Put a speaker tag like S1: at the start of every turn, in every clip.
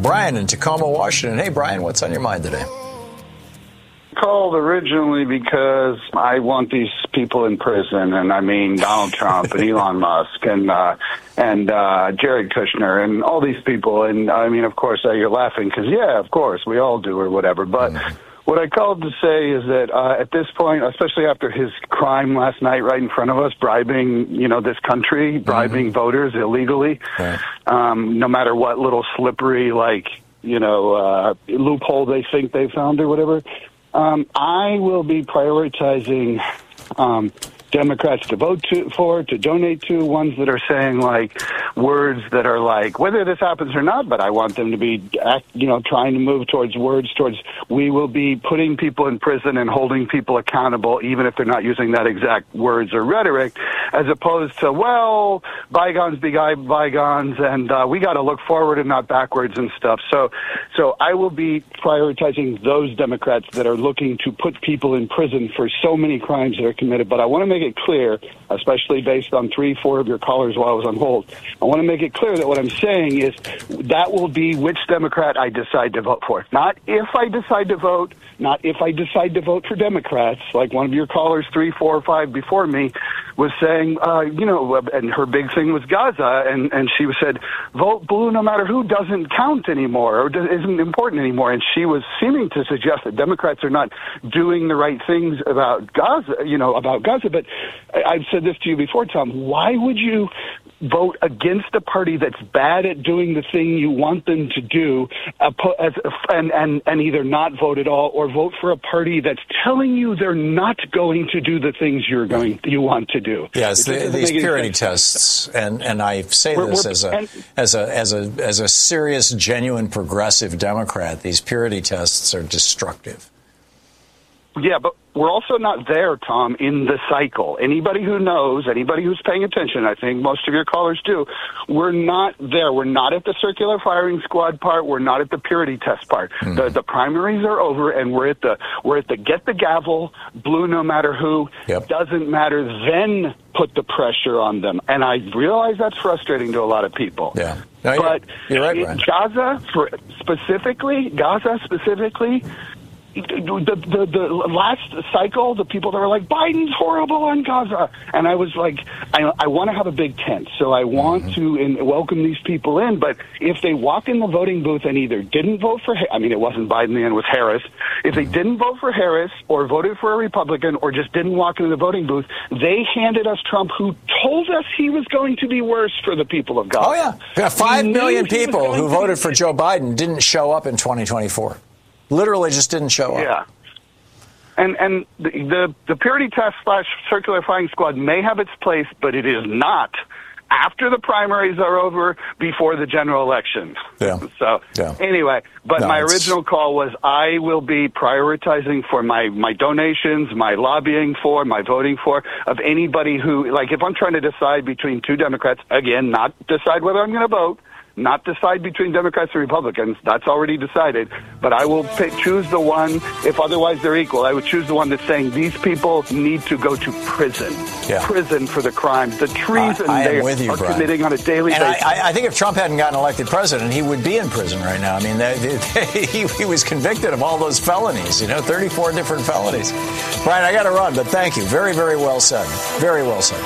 S1: Brian in Tacoma, Washington. Hey, Brian, what's on your mind today?
S2: Called originally because I want these people in prison, and I mean Donald Trump and Elon Musk and Jared Kushner and all these people. And I mean, of course, you're laughing because, yeah, of course, we all do or whatever. But what I called to say is that at this point, especially after his crime last night right in front of us, bribing, this country, bribing voters illegally, no matter what little slippery, loophole they think they found or whatever, I will be prioritizing Democrats to vote for, to donate to, ones that are saying words that are whether this happens or not, but I want them to be, trying to move towards words towards we will be putting people in prison and holding people accountable, even if they're not using that exact words or rhetoric, as opposed to, well, bygones be bygones, and we got to look forward and not backwards and stuff. So I will be prioritizing those Democrats that are looking to put people in prison for so many crimes that are committed. But I want to make it clear, especially based on 3-4 of your callers while I was on hold, I want to make it clear that what I'm saying is that will be which Democrat I decide to vote for. Not if I decide to vote, not if I decide to vote for Democrats, like one of your callers 3, 4, 5 before me was saying, and her big thing was Gaza, and she said, vote blue no matter who doesn't count anymore or isn't important anymore. And she was seeming to suggest that Democrats are not doing the right things about Gaza, But I've said this to you before, Tom. Why would you vote against a party that's bad at doing the thing you want them to do, and either not vote at all, or vote for a party that's telling you they're not going to do the things you want to do?
S1: Yes, these purity tests, and I say this as a serious, genuine progressive Democrat. These purity tests are destructive.
S2: Yeah, but we're also not there, Tom, in the cycle. Anybody who knows, anybody who's paying attention, I think most of your callers do, we're not there. We're not at the circular firing squad part. We're not at the purity test part. Mm-hmm. The primaries are over, and we're at the get the gavel, blue no matter who, doesn't matter, then put the pressure on them. And I realize that's frustrating to a lot of people.
S1: Yeah. No, but you're right, Brian.
S2: Gaza specifically, the last cycle, the people that were like, Biden's horrible on Gaza. And I was like, I want to have a big tent. So I want to welcome these people in. But if they walk in the voting booth and either didn't vote for, it wasn't Biden in the end, it was Harris. If they didn't vote for Harris or voted for a Republican or just didn't walk into the voting booth, they handed us Trump, who told us he was going to be worse for the people of Gaza.
S1: Oh, yeah. 5 million people who voted for Joe Biden didn't show up in 2024. Literally just didn't show up.
S2: Yeah. And the purity test / circular firing squad may have its place, but it is not after the primaries are over, before the general election.
S1: Yeah.
S2: So anyway, but my original call was I will be prioritizing for my donations, my lobbying for, my voting for, of anybody who, if I'm trying to decide between two Democrats, again, not decide whether I'm going to vote, not decide between Democrats and Republicans. That's already decided. But I will choose the one, if otherwise they're equal, I would choose the one that's saying these people need to go to prison. Yeah. Prison for the crimes, the treason they are committing on a daily basis.
S1: I think if Trump hadn't gotten elected president, he would be in prison right now. I mean, he was convicted of all those felonies, 34 different felonies. Brian, I got to run, but thank you. Very, very well said. Very well said.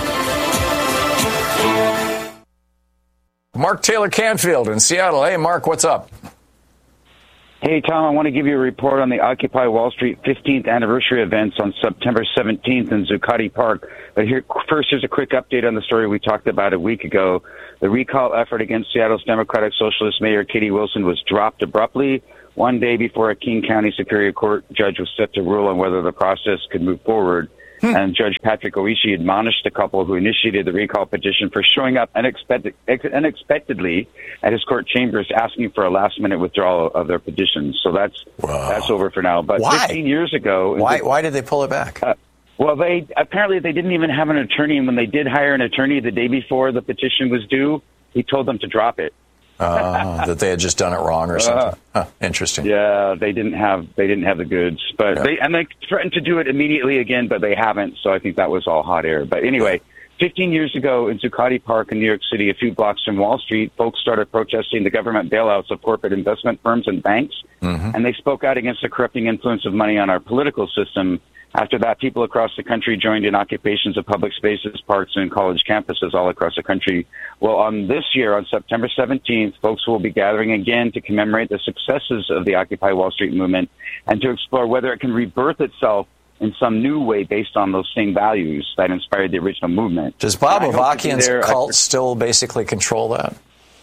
S1: Mark Taylor Canfield in Seattle. Hey, Mark, what's up?
S3: Hey, Tom, I want to give you a report on the Occupy Wall Street 15th anniversary events on September 17th in Zuccotti Park. But here's a quick update on the story we talked about a week ago. The recall effort against Seattle's Democratic Socialist Mayor Katie Wilson was dropped abruptly one day before a King County Superior Court judge was set to rule on whether the process could move forward. And Judge Patrick Oishi admonished the couple who initiated the recall petition for showing up unexpectedly at his court chambers asking for a last-minute withdrawal of their petition. So that's over for now. But
S1: why?
S3: 15 years ago...
S1: Why did they pull it back?
S3: Well, they didn't even have an attorney, and when they did hire an attorney the day before the petition was due, he told them to drop it.
S1: That they had just done it wrong or something. Interesting.
S3: Yeah, they didn't have the goods, but they threatened to do it immediately again, but they haven't. So I think that was all hot air. But anyway, 15 years ago in Zuccotti Park in New York City, a few blocks from Wall Street, folks started protesting the government bailouts of corporate investment firms and banks, and they spoke out against the corrupting influence of money on our political system. After that, people across the country joined in occupations of public spaces, parks, and college campuses all across the country. Well, on this year, on September 17th, folks will be gathering again to commemorate the successes of the Occupy Wall Street movement and to explore whether it can rebirth itself in some new way based on those same values that inspired the original movement.
S1: Does Bob Avakian's cult still basically control that?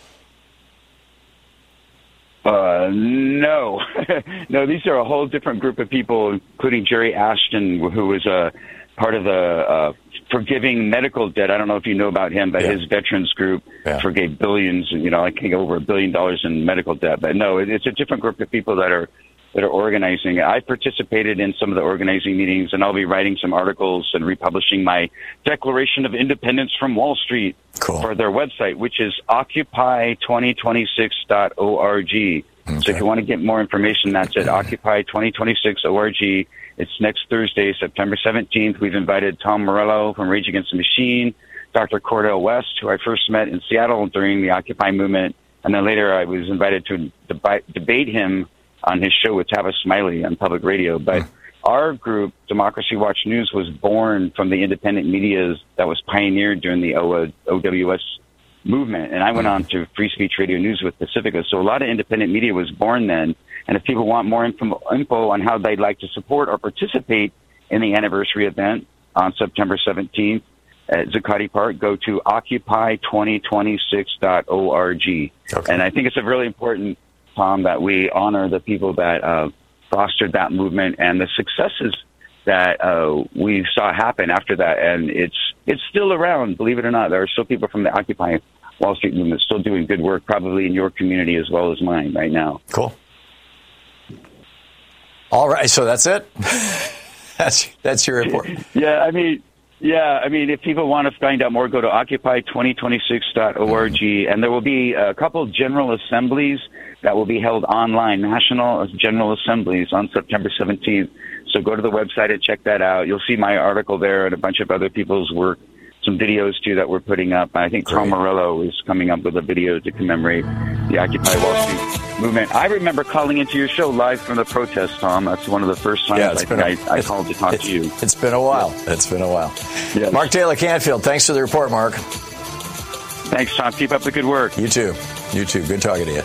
S3: No. No, these are a whole different group of people, including Jerry Ashton, who was part of the Forgiving Medical Debt. I don't know if you know about him, but his veterans group forgave billions, I think over $1 billion in medical debt. But no, it's a different group of people that are organizing. I participated in some of the organizing meetings, and I'll be writing some articles and republishing my Declaration of Independence from Wall Street for their website, which is occupy2026.org. Okay. So if you want to get more information, that's at occupy2026.org. It's next Thursday, September 17th. We've invited Tom Morello from Rage Against the Machine, Dr. Cordell West, who I first met in Seattle during the Occupy movement, and then later I was invited to debate him on his show with Tavis Smiley on public radio. But our group, Democracy Watch News, was born from the independent media that was pioneered during the OWS movement. And I went on to Free Speech Radio News with Pacifica. So a lot of independent media was born then. And if people want more info on how they'd like to support or participate in the anniversary event on September 17th at Zuccotti Park, go to occupy2026.org. Okay. And I think it's a really important, Tom, that we honor the people that fostered that movement and the successes that we saw happen after that. And it's still around, believe it or not. There are still people from the Occupy Wall Street movement still doing good work, probably in your community as well as mine right now.
S1: Cool. All right, so that's it. that's your report.
S3: I mean, if people want to find out more, go to occupy2026.org, and there will be a couple general assemblies that will be held online, national general assemblies on September 17th. So go to the website and check that out. You'll see my article there and a bunch of other people's work, some videos, too, that we're putting up. I think Tom Morello is coming up with a video to commemorate the Occupy Wall Street movement. I remember calling into your show live from the protest, Tom. That's one of the first times I called to talk to you.
S1: It's been a while. It's been a while. Yes. Mark Taylor Canfield, thanks for the report, Mark.
S3: Thanks, Tom. Keep up the good work.
S1: You too. You too. Good talking to you.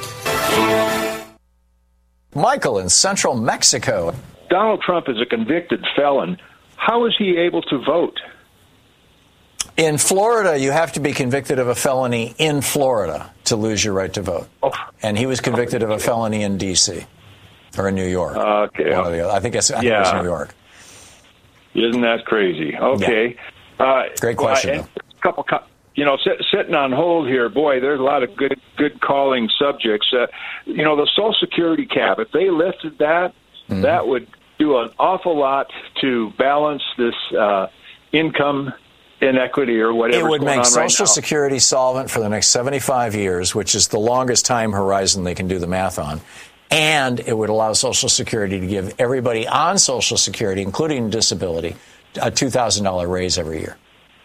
S1: Michael in central Mexico.
S4: Donald Trump is a convicted felon. How is he able to vote?
S1: In Florida, you have to be convicted of a felony in Florida to lose your right to vote. And he was convicted of a felony in D.C. or in New York.
S4: Okay.
S1: One or the other. I think it was New York.
S4: Isn't that crazy? Okay.
S1: Yeah. Great question.
S4: A couple, sitting on hold here, boy, there's a lot of good calling subjects. The Social Security cap, if they lifted that, that would do an awful lot to balance this income inequity or whatever.
S1: It would make Social Security solvent for the next 75 years, which is the longest time horizon they can do the math on. And it would allow Social Security to give everybody on Social Security, including disability, a $2,000 raise every year.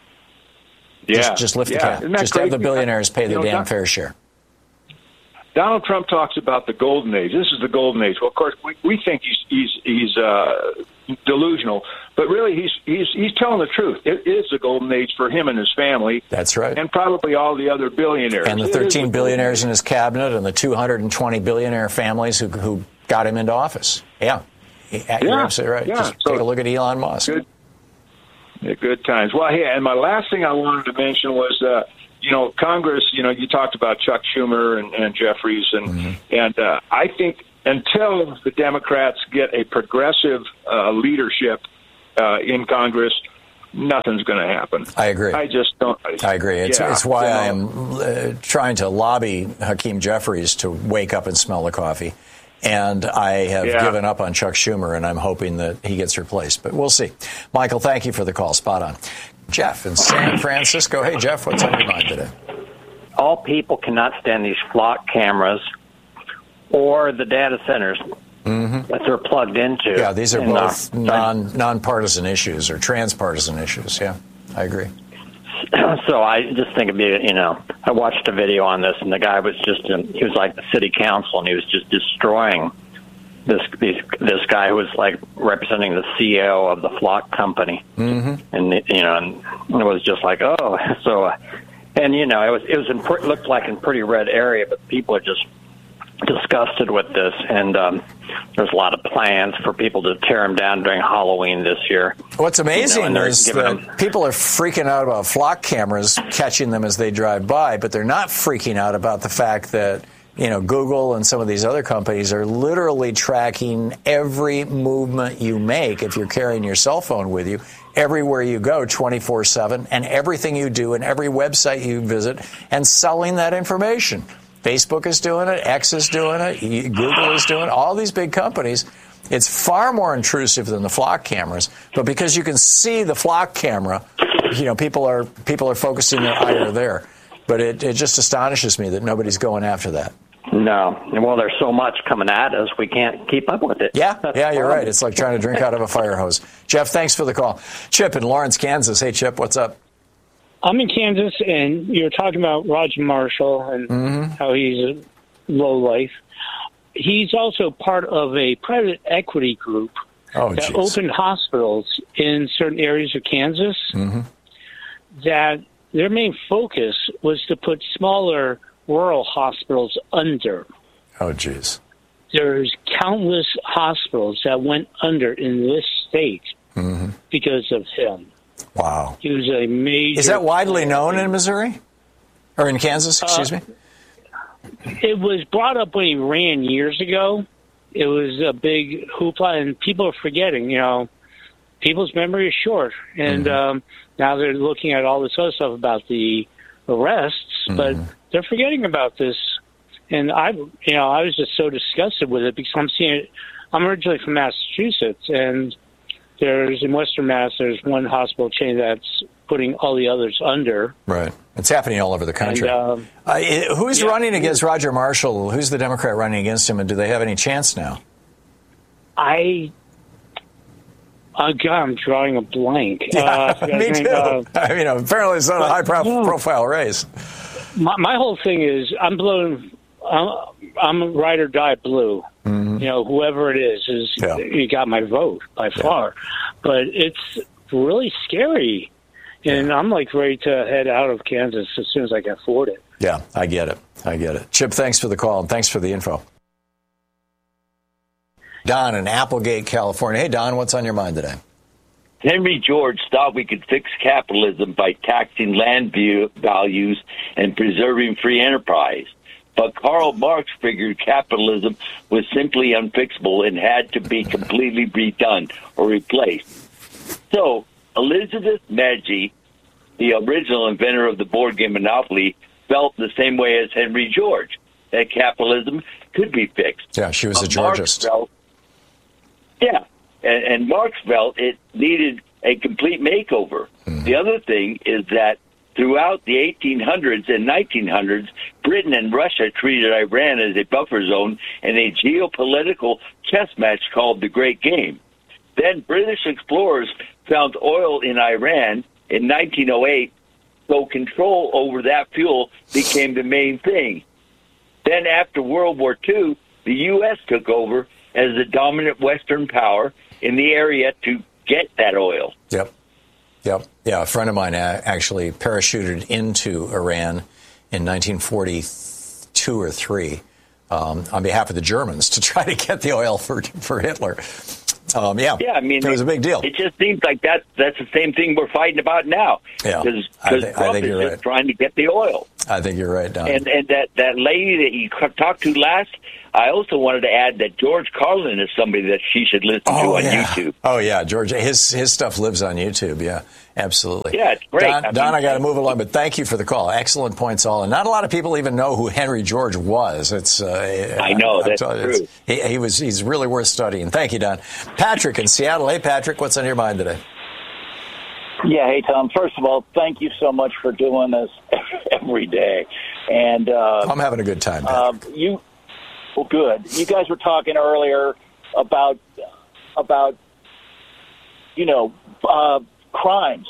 S4: Yeah.
S1: Just lift the cap. Just have the billionaires pay their damn fair share.
S4: Donald Trump talks about the golden age. This is the golden age. Well, of course, we think he's delusional, but really he's telling the truth. It is the golden age for him and his family.
S1: That's right.
S4: And probably all the other billionaires.
S1: And the 13 billionaires in his cabinet and the 220 billionaire families who got him into office. Yeah. You're absolutely right. Yeah. Just take a look at Elon Musk.
S4: Good times. Well, and my last thing I wanted to mention was Congress, you talked about Chuck Schumer and Jeffries, and I think until the Democrats get a progressive leadership in Congress, nothing's going to happen.
S1: I agree.
S4: I just don't.
S1: I agree. It's why I am trying to lobby Hakeem Jeffries to wake up and smell the coffee. And I have given up on Chuck Schumer, and I'm hoping that he gets replaced. But we'll see. Michael, thank you for the call. Spot on. Jeff in San Francisco. Hey, Jeff, what's on your mind today?
S5: All people cannot stand these flock cameras or the data centers that they're plugged into.
S1: Yeah, these are both nonpartisan issues or transpartisan issues. Yeah, I agree.
S5: So I just think it'd be, I watched a video on this, and the guy was he was like the city council, and he was just destroying this guy who was like representing the CEO of the Flock company, and and it was just like, oh, so, and it looked like in pretty red area, but people are just disgusted with this, and there's a lot of plans for people to tear them down during Halloween this year.
S1: What's amazing is that people are freaking out about flock cameras catching them as they drive by, but they're not freaking out about the fact that Google and some of these other companies are literally tracking every movement you make if you're carrying your cell phone with you everywhere you go 24/7, and everything you do and every website you visit, and selling that information. Facebook is doing it, X is doing it, Google is doing it, all these big companies. It's far more intrusive than the flock cameras, but because you can see the flock camera, people are focusing their ire there. But it just astonishes me that nobody's going after that.
S5: No. Well, there's so much coming at us, we can't keep up with it.
S1: Yeah, you're right. It's like trying to drink out of a fire hose. Jeff, thanks for the call. Chip in Lawrence, Kansas. Hey, Chip, what's up?
S6: I'm in Kansas, and you're talking about Roger Marshall and how he's a lowlife. He's also part of a private equity group that opened hospitals in certain areas of Kansas that their main focus was to put smaller rural hospitals under.
S1: Oh, geez.
S6: There's countless hospitals that went under in this state because of him.
S1: Wow.
S6: He was a major...
S1: Is that widely known in Missouri? Or in Kansas, excuse me?
S6: It was brought up when he ran years ago. It was a big hoopla, and people are forgetting, people's memory is short. And now they're looking at all this other stuff about the arrests, but they're forgetting about this. And I was just so disgusted with it because I'm seeing it. I'm originally from Massachusetts, and in Western Mass, there's one hospital chain that's putting all the others under.
S1: Right. It's happening all over the country. And, who's running against Roger Marshall? Who's the Democrat running against him, and do they have any chance now?
S6: I'm drawing a blank.
S1: Yeah, me too. Apparently it's not a high-profile race.
S6: My whole thing is I'm ride or die blue. Whoever it is you got my vote by far. But it's really scary. And I'm ready to head out of Kansas as soon as I can afford it.
S1: Yeah, I get it. Chip, thanks for the call and thanks for the info. Don in Applegate, California. Hey, Don, what's on your mind today?
S7: Henry George thought we could fix capitalism by taxing land values and preserving free enterprise. But Karl Marx figured capitalism was simply unfixable and had to be completely redone or replaced. So Elizabeth Magie, the original inventor of the board game Monopoly, felt the same way as Henry George, that capitalism could be fixed.
S1: Yeah, she was a Georgist.
S7: And Marx felt it needed a complete makeover. The other thing is that throughout the 1800s and 1900s, Britain and Russia treated Iran as a buffer zone in a geopolitical chess match called the Great Game. Then British explorers found oil in Iran in 1908, so control over that fuel became the main thing. Then after World War II, the U.S. took over as the dominant Western power in the area to get that oil.
S1: Yep. Yeah, a friend of mine actually parachuted into Iran in 1942 or 3 on behalf of the Germans to try to get the oil for Hitler. It was a big deal.
S7: It just seems like that's the same thing we're fighting about now.
S1: Yeah,
S7: because Trump is just trying to get the oil.
S1: I think you're right, Don.
S7: And that lady that you talked to last, I also wanted to add that George Carlin is somebody that she should listen to on YouTube.
S1: Oh, yeah, George. His stuff lives on YouTube, yeah, absolutely.
S7: Yeah, it's great.
S1: Don, I got to move along, but thank you for the call. Excellent points all. And not a lot of people even know who Henry George was.
S7: I know, that's true.
S1: He's really worth studying. Thank you, Don. Patrick in Seattle. Hey, Patrick, what's on your mind today?
S8: Yeah, hey, Tom. First of all, thank you so much for doing this every day. And
S1: I'm having a good time.
S8: Well, good. You guys were talking earlier about crimes.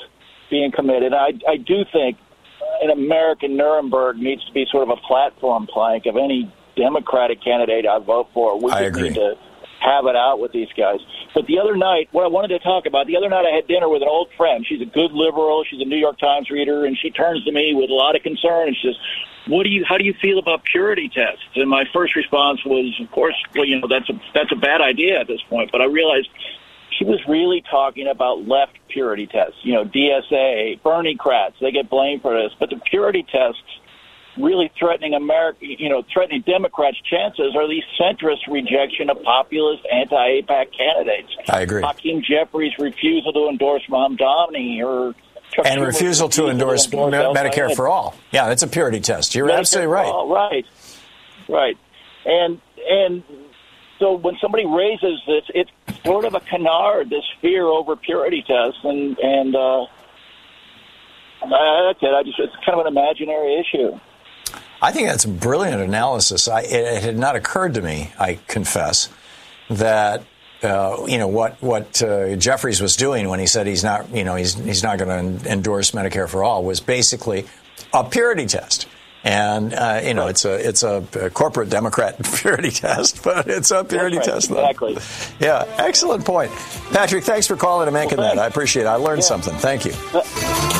S8: being committed. I do think an American Nuremberg needs to be sort of a platform plank of any Democratic candidate I vote for. We just need to have it out with these guys. But the other night, what I wanted to talk about, the other night I had dinner with an old friend. She's a good liberal. She's a New York Times reader, and she turns to me with a lot of concern and she says, how do you feel about purity tests? And my first response was, of course, well, that's a bad idea at this point. But I realized she was really talking about left purity tests. DSA, Bernie-crats, they get blamed for this. But the purity tests really threatening threatening Democrats' chances are these centrist rejection of populist anti-APAC candidates.
S1: I agree.
S8: Hakeem Jeffries' refusal to endorse Mamdani or
S1: and refusal to endorse Medicare for all. Yeah, that's a purity test. You're absolutely right.
S8: All, right. And so when somebody raises this, it's sort of a canard, this fear over purity tests, and that's it. It's kind of an imaginary issue.
S1: I think that's a brilliant analysis. It had not occurred to me, I confess, that what Jeffries was doing when he said he's not going to endorse Medicare for all was basically a purity test. And it's a corporate Democrat purity test, but it's a purity test.
S8: Exactly.
S1: Yeah, excellent point, Patrick. Thanks for calling and making that. I appreciate it. I learned something. Thank you.